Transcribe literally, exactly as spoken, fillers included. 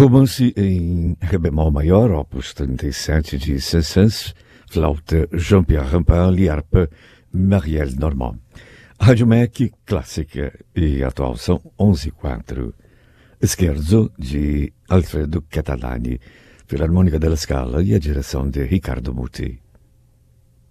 Romance em Ré bemol maior, opus trinta e sete de Saint-Saëns, flauta Jean-Pierre Rampal e harpa Marielle Normand. Rádio M E C clássica e atual são onze e quatro. Scherzo de Alfredo Catalani, Filarmônica della Scala e a direção de Ricardo Muti.